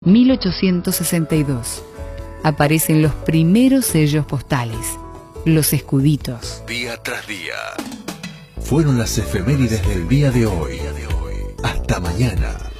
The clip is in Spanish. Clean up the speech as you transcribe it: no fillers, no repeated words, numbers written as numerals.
1862. Aparecen los primeros sellos postales, los escuditos. Día tras día. Fueron las efemérides del día de hoy. Hasta mañana.